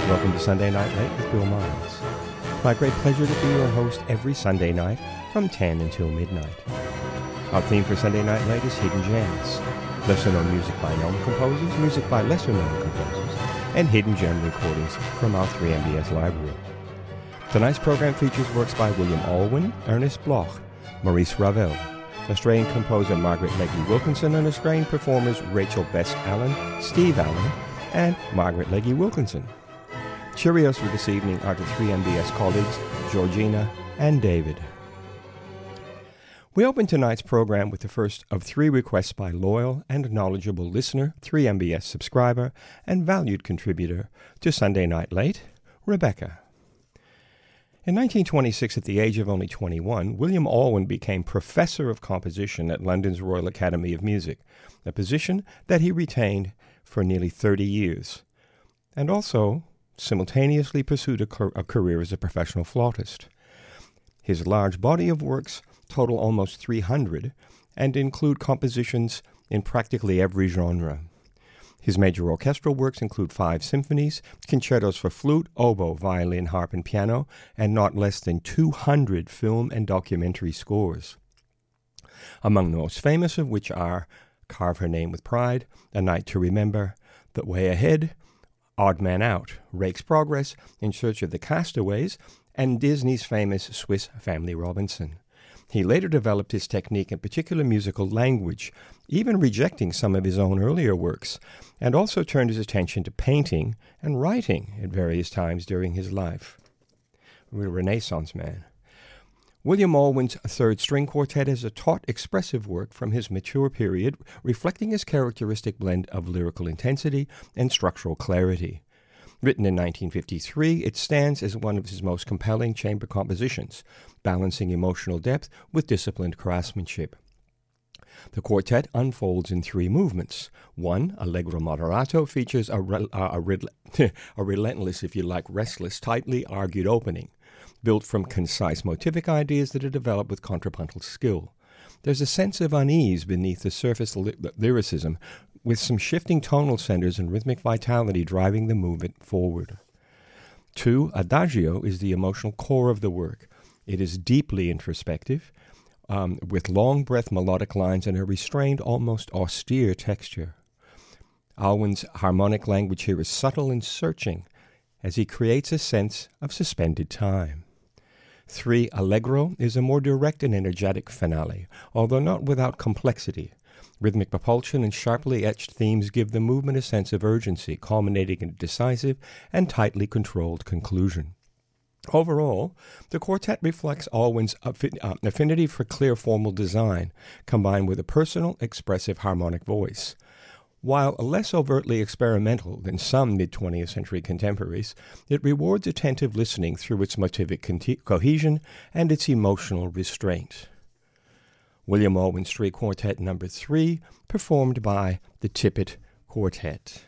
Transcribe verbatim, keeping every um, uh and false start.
Welcome to Sunday Night Late with Bill Miles. It's my great pleasure to be your host every Sunday night from ten until midnight. Our theme for Sunday Night Late is Hidden Gems. Lesser-known music by known composers, music by lesser-known composers, and hidden gem recordings from our three M B S library. Tonight's program features works by William Alwyn, Ernest Bloch, Maurice Ravel, Australian composer Margaret Legge-Wilkinson, and Australian performers Rachel Best Allen, Steve Allen, and Margaret Legge-Wilkinson. Cheerios for this evening are to three M B S colleagues, Georgina and David. We open tonight's program with the first of three requests by loyal and knowledgeable listener, three M B S subscriber, and valued contributor to Sunday Night Late, Rebecca. In nineteen twenty-six, at the age of only twenty-one, William Alwyn became Professor of Composition at London's Royal Academy of Music, a position that he retained for nearly thirty years, and also simultaneously pursued a, car- a career as a professional flautist. His large body of works total almost three hundred and include compositions in practically every genre. His major orchestral works include five symphonies, concertos for flute, oboe, violin, harp, and piano, and not less than two hundred film and documentary scores, among the most famous of which are Carve Her Name with Pride, A Night to Remember, The Way Ahead, Odd Man Out, Rake's Progress, In Search of the Castaways, and Disney's famous Swiss Family Robinson. He later developed his technique and particular musical language, even rejecting some of his own earlier works, and also turned his attention to painting and writing at various times during his life. A Renaissance man. William Alwyn's Third String Quartet is a taut, expressive work from his mature period, reflecting his characteristic blend of lyrical intensity and structural clarity. Written in nineteen fifty-three, it stands as one of his most compelling chamber compositions, balancing emotional depth with disciplined craftsmanship. The quartet unfolds in three movements. One, Allegro Moderato, features a, re- uh, a, re- a relentless, if you like, restless, tightly argued opening, built from concise motivic ideas that are developed with contrapuntal skill. There's a sense of unease beneath the surface ly- lyricism, with some shifting tonal centers and rhythmic vitality driving the movement forward. Two, Adagio is the emotional core of the work. It is deeply introspective, um, with long breath melodic lines and a restrained, almost austere texture. Alwyn's harmonic language here is subtle and searching, as he creates a sense of suspended time. Three, Allegro is a more direct and energetic finale, although not without complexity. Rhythmic propulsion and sharply etched themes give the movement a sense of urgency, culminating in a decisive and tightly controlled conclusion. Overall, the quartet reflects Alwyn's affinity for clear formal design, combined with a personal, expressive harmonic voice. While less overtly experimental than some mid-twentieth century contemporaries, it rewards attentive listening through its motivic co- cohesion and its emotional restraint. William Alwyn String Quartet Number three, performed by the Tippett Quartet.